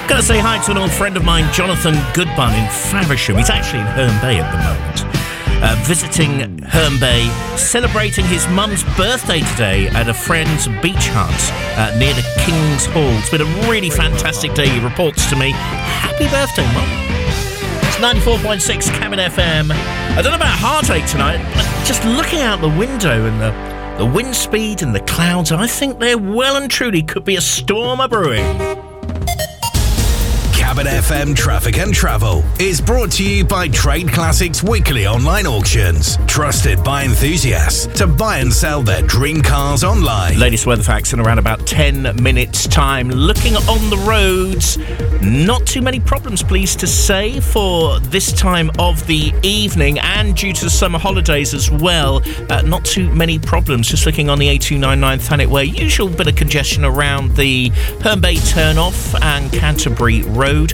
Going to say hi to an old friend of mine, Jonathan Goodbun in Faversham. He's actually in Herne Bay at the moment, visiting Herne Bay, celebrating his mum's birthday today at a friend's beach hut near the King's Hall. It's been a really fantastic day, he reports to me. Happy birthday, Mum. It's 94.6 Cabin FM. I don't know about heartache tonight, but just looking out the window and the wind speed and the clouds, I think there well and truly could be a storm a-brewing. Cabin FM Traffic and Travel is brought to you by Trade Classics Weekly Online Auctions. Trusted by enthusiasts to buy and sell their dream cars online. Latest weather facts in around about 10 minutes' time. Looking on the roads, not too many problems, pleased to say, for this time of the evening, and due to the summer holidays as well, not too many problems. Just looking on the A299 Thanet Way, usual bit of congestion around the Herne Bay turnoff and Canterbury Road.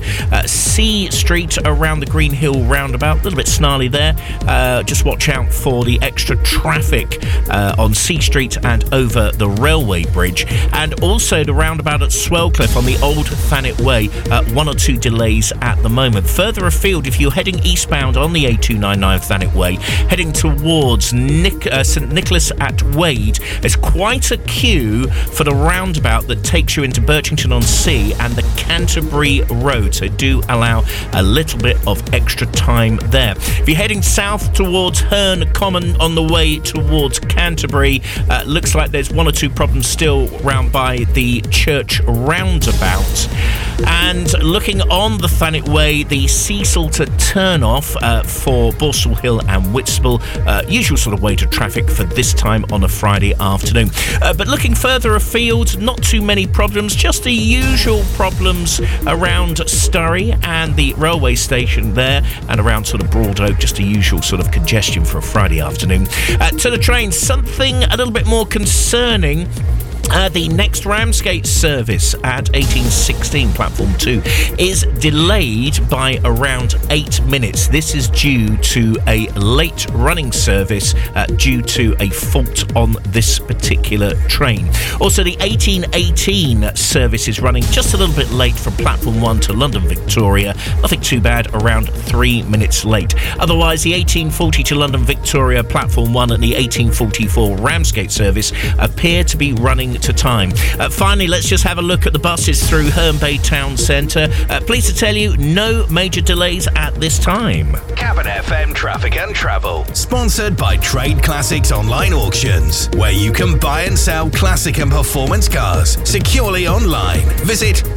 C Street around the Green Hill roundabout, a little bit snarly there. Just watch out for the extra traffic on C Street and over the railway bridge, and also the roundabout at Swellcliffe on the old Thanet Way. One or two delays at the moment. Further afield, if you're heading eastbound on the A299 Thanet Way, heading towards St Nicholas at Wade, there's quite a queue for the roundabout that takes you into Birchington-on-Sea and the Canterbury Road. So do allow a little bit of extra time there. If you're heading south towards Herne Common on the way towards Canterbury, looks like there's one or two problems still round by the church roundabout. And looking on the Thanet Way, the Cecil to turn off for Borstal Hill and Whitstable, usual sort of way to traffic for this time on a Friday afternoon. But looking further afield, not too many problems, just the usual problems around Sturry and the railway station there, and around sort of Broad Oak, just the usual sort of congestion for a Friday afternoon. To the train, something a little bit more concerning. The next Ramsgate service at 1816 platform 2 is delayed by around 8 minutes. This is due to a late running service due to a fault on this particular train. Also, the 1818 service is running just a little bit late from platform 1 to London Victoria. Nothing too bad, around 3 minutes late. Otherwise, the 1840 to London Victoria platform 1 and the 1844 Ramsgate service appear to be running to time. Finally, let's just have a look at the buses through Herne Bay Town Centre. Pleased to tell you, no major delays at this time. Cabin FM Traffic and Travel, sponsored by Trade Classics Online Auctions, where you can buy and sell classic and performance cars securely online. Visit